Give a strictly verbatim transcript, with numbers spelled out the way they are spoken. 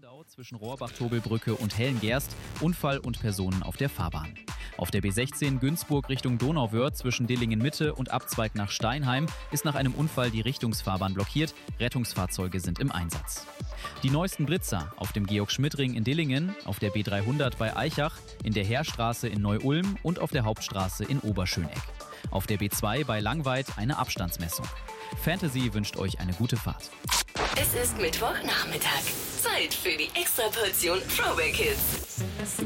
Stau zwischen Rohrbach-Tobelbrücke und Hellengerst, Unfall und Personen auf der Fahrbahn. Auf der B sechzehn Günzburg Richtung Donauwörth zwischen Dillingen-Mitte und Abzweig nach Steinheim ist nach einem Unfall die Richtungsfahrbahn blockiert. Rettungsfahrzeuge sind im Einsatz. Die neuesten Blitzer auf dem Georg-Schmidt-Ring in Dillingen, auf der B dreihundert bei Aichach, in der Heerstraße in Neu-Ulm und auf der Hauptstraße in Oberschöneck. Auf der B zwei bei Langweid eine Abstandsmessung. Fantasy wünscht euch eine gute Fahrt. Es ist Mittwochnachmittag. Zeit für die Extraportion Throwback Hits.